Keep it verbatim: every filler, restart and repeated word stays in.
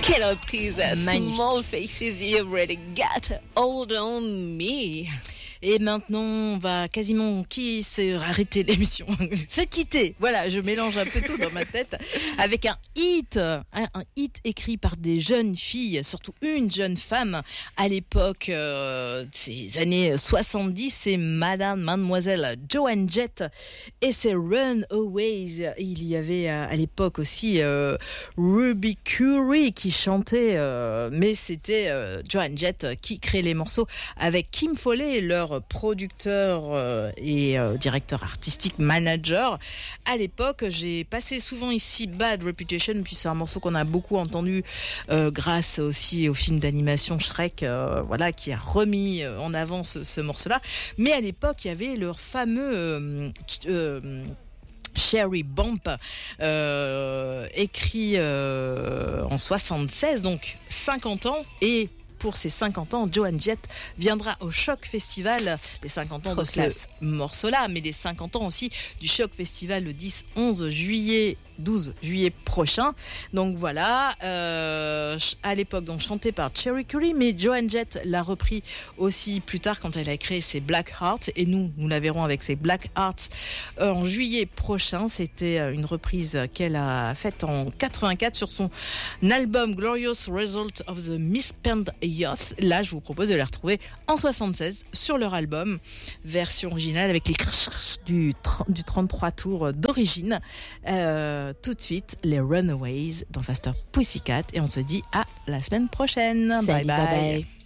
Quelle reprise! Magnifique. Small Faces, you really got hold on me. Et maintenant, on va quasiment qui se arrêter l'émission, se quitter. Voilà, je mélange un peu tout dans ma tête avec un hit, un, un hit écrit par des jeunes filles, surtout une jeune femme à l'époque, euh, ces années soixante-dix, c'est Madame, Mademoiselle Joan Jett et c'est Runaways. Il y avait à, à l'époque aussi euh, Ruby Curry qui chantait, euh, mais c'était euh, Joan Jett qui créait les morceaux avec Kim Foley, leur producteur euh, et euh, directeur artistique, manager. À l'époque, j'ai passé souvent ici Bad Reputation, puis c'est un morceau qu'on a beaucoup entendu euh, grâce aussi au film d'animation Shrek, euh, voilà, qui a remis en avant ce, ce morceau-là. Mais à l'époque, il y avait leur fameux euh, euh, Cherry Bump, euh, écrit euh, en soixante-seize, donc cinquante ans, et pour ses cinquante ans, Joan Jett viendra au Choc Festival, les cinquante ans Trop de classe. ce morceau-là, mais les cinquante ans aussi du Choc Festival le dix onze juillet, douze juillet prochain. Donc voilà, euh, à l'époque donc chanté par Cherry Curry, mais Joan Jett l'a repris aussi plus tard quand elle a créé ses Black Hearts, et nous, nous la verrons avec ses Black Hearts euh, en juillet prochain. C'était une reprise qu'elle a faite en quatre-vingt-quatre sur son album Glorious Result of the Misspent Youth. Là, je vous propose de les retrouver en soixante-seize sur leur album, version originale avec les du, du trente-trois tours d'origine. Euh, tout de suite, les Runaways dans Faster Pussycat, et on se dit à la semaine prochaine. Salut, bye bye. bye bye.